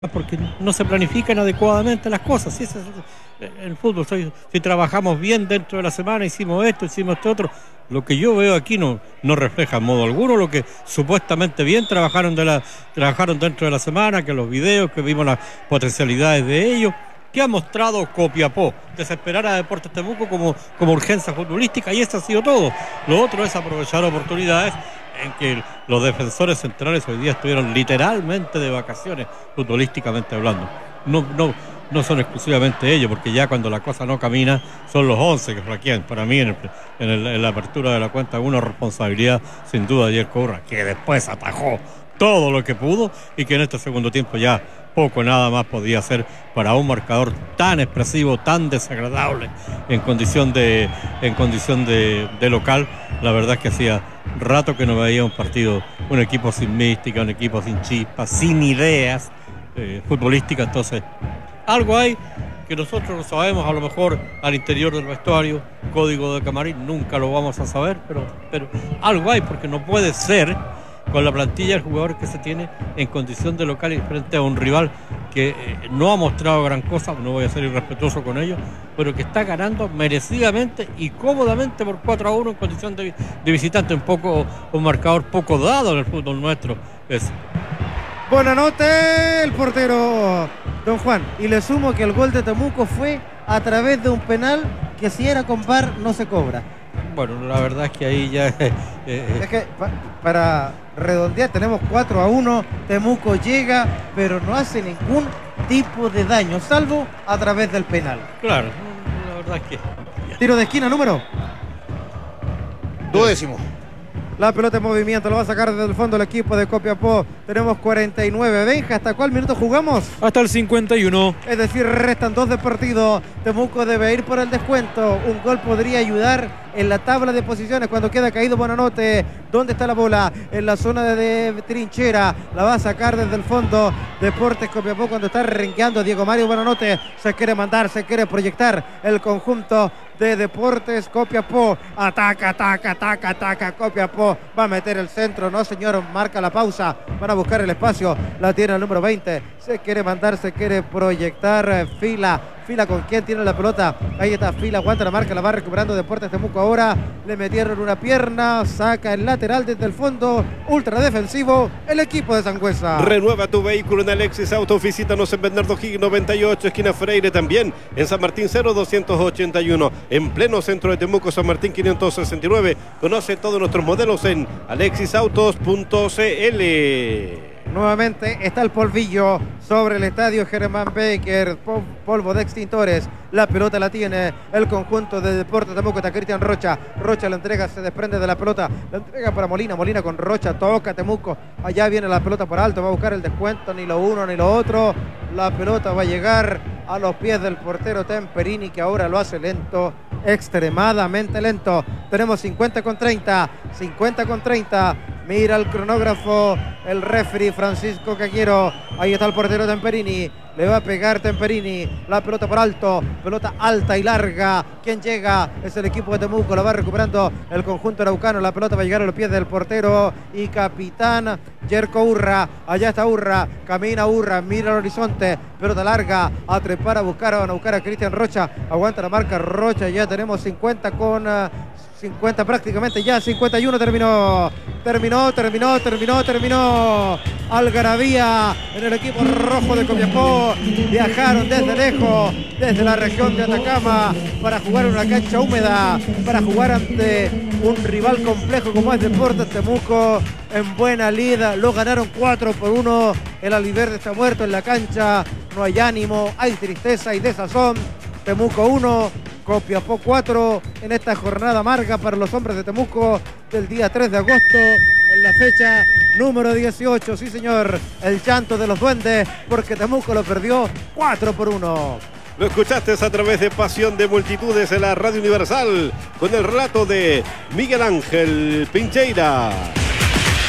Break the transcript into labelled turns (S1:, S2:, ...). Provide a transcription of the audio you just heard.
S1: porque no se planifican adecuadamente las cosas. Si el fútbol, si trabajamos bien dentro de la semana, hicimos esto otro, lo que yo veo aquí no refleja en modo alguno lo que supuestamente bien trabajaron dentro de la semana, que los videos, que vimos las potencialidades de ellos, que ha mostrado Copiapó, desesperar a Deportes Temuco como urgencia futbolística, y eso ha sido todo. Lo otro es aprovechar oportunidades en que los defensores centrales hoy día estuvieron literalmente de vacaciones, futbolísticamente hablando. No son exclusivamente ellos, porque ya cuando la cosa no camina, son los 11 que flaquean. Para mí, en la apertura de la cuenta, una responsabilidad sin duda de Jerko Urra, que después atajó todo lo que pudo y que en este segundo tiempo ya poco nada más podía hacer para un marcador tan expresivo, tan desagradable en condición de local. La verdad es que hacía rato que no veía un equipo sin mística, un equipo sin chispas, sin ideas futbolísticas. Entonces algo hay que nosotros no sabemos, a lo mejor al interior del vestuario, código de camarín, nunca lo vamos a saber, pero algo hay, porque no puede ser con la plantilla de jugadores que se tiene en condición de local y frente a un rival que no ha mostrado gran cosa. No voy a ser irrespetuoso con ellos, pero que está ganando merecidamente y cómodamente por 4-1 en condición de visitante. Un marcador poco dado en el fútbol nuestro.
S2: Buena nota el portero, don Juan. Y le sumo que el gol de Temuco fue a través de un penal que si era con VAR no se cobra.
S1: Bueno, la verdad es que ahí ya...
S2: Es que para redondear tenemos 4-1, Temuco llega, pero no hace ningún tipo de daño, salvo a través del penal.
S1: Claro, la verdad es que...
S2: Tiro de esquina, número
S3: 12º.
S2: La pelota en movimiento, lo va a sacar desde el fondo el equipo de Copiapó. Tenemos 49. Benja, ¿hasta cuál minuto jugamos?
S4: Hasta el 51.
S2: Es decir, restan 2 de partido. Temuco debe ir por el descuento. Un gol podría ayudar en la tabla de posiciones cuando queda caído Buenanote. ¿Dónde está la bola? En la zona de trinchera. La va a sacar desde el fondo Deportes Copiapó cuando está renqueando Diego Mario Buenanote. Se quiere mandar, se quiere proyectar el conjunto de Deportes Copiapó. Ataca Copiapó. Va a meter el centro. No, señor, marca la pausa. Van a buscar el espacio. La tiene el número 20. Se quiere mandar, se quiere proyectar. Fila con quién tiene la pelota. Ahí está Fila, aguanta la marca, la va recuperando Deportes Temuco ahora. Le metieron una pierna, saca el lateral desde el fondo. Ultra defensivo el equipo de Sangüesa.
S3: Renueva tu vehículo en Alexis Auto. Visítanos en Bernardo Higgins 98, esquina Freire, también en San Martín 0281. En pleno centro de Temuco, San Martín 569. Conoce todos nuestros modelos en alexisautos.cl.
S2: Nuevamente está el polvillo sobre el estadio Germán Becker, polvo de extintores. La pelota la tiene el conjunto de Deportes Temuco. Está Cristian Rocha. Rocha la entrega, se desprende de la pelota. La entrega para Molina. Molina con Rocha. Toca Temuco. Allá viene la pelota por alto. Va a buscar el descuento. Ni lo uno ni lo otro. La pelota va a llegar a los pies del portero Temperini, que ahora lo hace lento. Extremadamente lento. Tenemos 50-30. 50-30. Mira el cronógrafo, el referee Francisco Caquiero. Ahí está el portero Temperini. Le va a pegar Temperini. La pelota por alto. Pelota alta y larga. ¿Quién llega? Es el equipo de Temuco. La va recuperando el conjunto araucano. La pelota va a llegar a los pies del portero y capitán Jerko Urra. Allá está Urra. Camina Urra. Mira el horizonte. Pelota larga. A trepar a buscar a Cristian Rocha. Aguanta la marca Rocha. Ya tenemos 50 con... 50 prácticamente ya, 51 terminó. Algarabía en el equipo rojo de Copiapó. Viajaron desde lejos, desde la región de Atacama, para jugar en una cancha húmeda, para jugar ante un rival complejo como es Deportes Temuco. En buena lida, lo ganaron 4-1. El Aliverde está muerto en la cancha. No hay ánimo, hay tristeza y desazón. Temuco 1, Copiapó 4 en esta jornada amarga para los hombres de Temuco del día 3 de agosto, en la fecha número 18. Sí, señor, el llanto de los duendes, porque Temuco lo perdió 4-1.
S3: Lo escuchaste a través de Pasión de Multitudes en la Radio Universal, con el relato de Miguel Ángel Pincheira.